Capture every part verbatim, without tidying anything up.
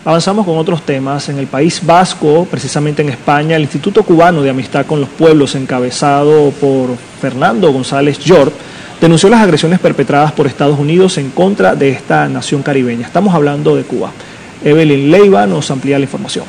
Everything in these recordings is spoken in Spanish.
Avanzamos con otros temas. En el País Vasco, precisamente en España, el Instituto Cubano de Amistad con los Pueblos, encabezado por Fernando González Llor, denunció las agresiones perpetradas por Estados Unidos en contra de esta nación caribeña. Estamos hablando de Cuba. Evelyn Leiva nos amplía la información.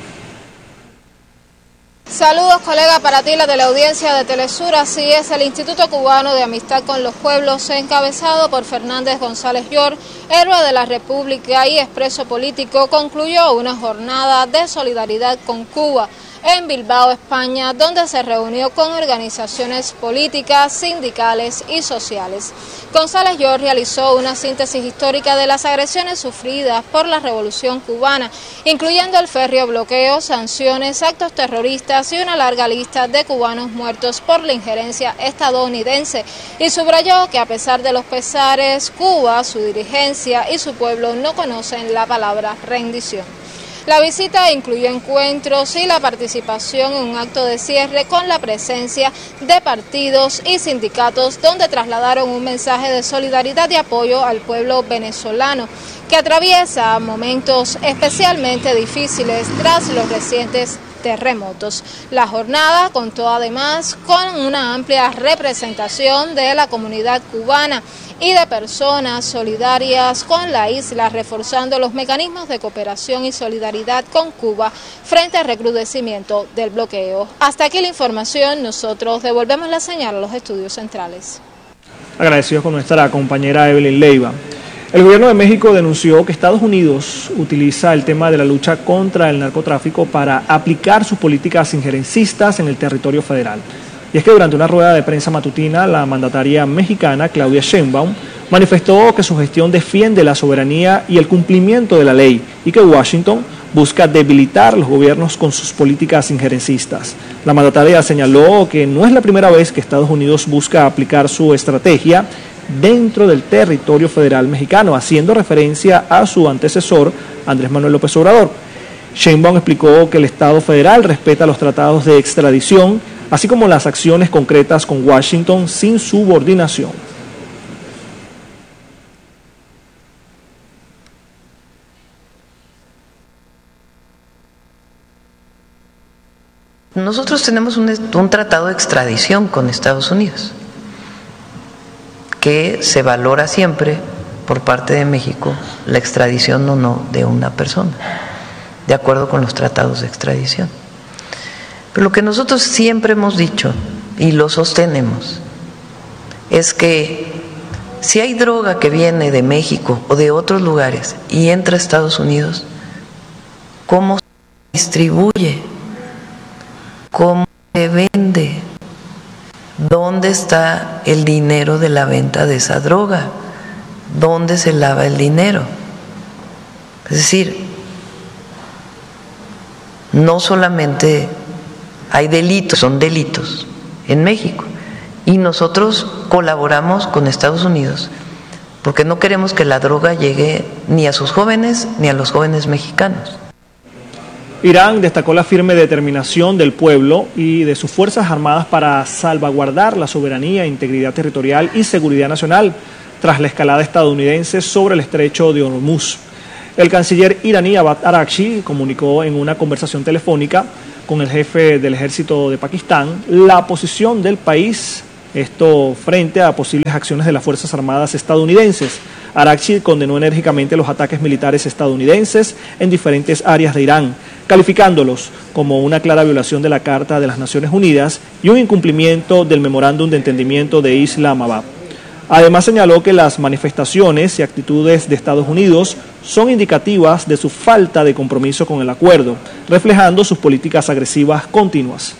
Saludos, colega, para ti, la teleaudiencia de Telesur. Así es, el Instituto Cubano de Amistad con los Pueblos, encabezado por Fernández González Llor, héroe de la República y expreso político, concluyó una jornada de solidaridad con Cuba en Bilbao, España, donde se reunió con organizaciones políticas, sindicales y sociales. González Llor realizó una síntesis histórica de las agresiones sufridas por la Revolución Cubana, incluyendo el férreo bloqueo, sanciones, actos terroristas y una larga lista de cubanos muertos por la injerencia estadounidense, y subrayó que a pesar de los pesares, Cuba, su dirigencia y su pueblo no conocen la palabra rendición. La visita incluyó encuentros y la participación en un acto de cierre con la presencia de partidos y sindicatos, donde trasladaron un mensaje de solidaridad y apoyo al pueblo venezolano, que atraviesa momentos especialmente difíciles tras los recientes terremotos. La jornada contó además con una amplia representación de la comunidad cubana y de personas solidarias con la isla, reforzando los mecanismos de cooperación y solidaridad con Cuba frente al recrudecimiento del bloqueo. Hasta aquí la información, nosotros devolvemos la señal a los estudios centrales. Agradecidos con nuestra compañera Evelyn Leiva. El gobierno de México denunció que Estados Unidos utiliza el tema de la lucha contra el narcotráfico para aplicar sus políticas injerencistas en el territorio federal. Y es que durante una rueda de prensa matutina, la mandataria mexicana Claudia Sheinbaum manifestó que su gestión defiende la soberanía y el cumplimiento de la ley y que Washington busca debilitar los gobiernos con sus políticas injerencistas. La mandataria señaló que no es la primera vez que Estados Unidos busca aplicar su estrategia dentro del territorio federal mexicano, haciendo referencia a su antecesor, Andrés Manuel López Obrador. Sheinbaum explicó que el Estado federal respeta los tratados de extradición, así como las acciones concretas con Washington sin subordinación. Nosotros tenemos un, un tratado de extradición con Estados Unidos, que se valora siempre por parte de México la extradición o no de una persona, de acuerdo con los tratados de extradición. Pero lo que nosotros siempre hemos dicho y lo sostenemos es que si hay droga que viene de México o de otros lugares y entra a Estados Unidos, ¿cómo se distribuye? ¿Cómo se vende? ¿Dónde está el dinero de la venta de esa droga? ¿Dónde se lava el dinero? Es decir, no solamente hay delitos, son delitos en México, y nosotros colaboramos con Estados Unidos porque no queremos que la droga llegue ni a sus jóvenes ni a los jóvenes mexicanos. Irán destacó la firme determinación del pueblo y de sus Fuerzas Armadas para salvaguardar la soberanía, integridad territorial y seguridad nacional tras la escalada estadounidense sobre el estrecho de Hormuz. El canciller iraní Abbas Araghchi comunicó en una conversación telefónica con el jefe del ejército de Pakistán la posición del país, esto frente a posibles acciones de las Fuerzas Armadas estadounidenses. Araghchi condenó enérgicamente los ataques militares estadounidenses en diferentes áreas de Irán, calificándolos como una clara violación de la Carta de las Naciones Unidas y un incumplimiento del Memorándum de Entendimiento de Islamabad. Además señaló que las manifestaciones y actitudes de Estados Unidos son indicativas de su falta de compromiso con el acuerdo, reflejando sus políticas agresivas continuas.